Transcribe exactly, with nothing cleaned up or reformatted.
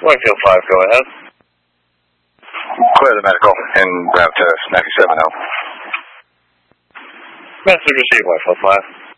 Whitefield five, go ahead. Clear the medical in route to ninety-seven oh. Message received, Whitefield five.